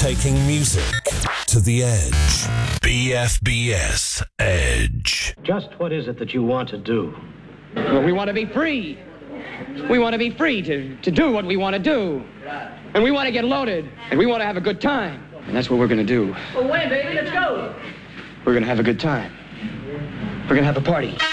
Taking music to the edge. BFBS Edge. Just what is it that you want to do? Well, we want to be free. We want to be free to do what we want to do. And we want to get loaded. And we want to have a good time. And that's what we're going to do. Well, when, baby? Let's go. We're going to have a good time. We're going to have a party.